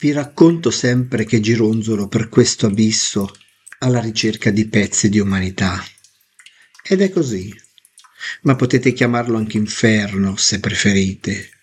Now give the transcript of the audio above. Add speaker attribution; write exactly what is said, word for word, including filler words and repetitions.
Speaker 1: Vi racconto sempre che gironzolo per questo abisso alla ricerca di pezzi di umanità. Ed è così, ma potete chiamarlo anche inferno se preferite.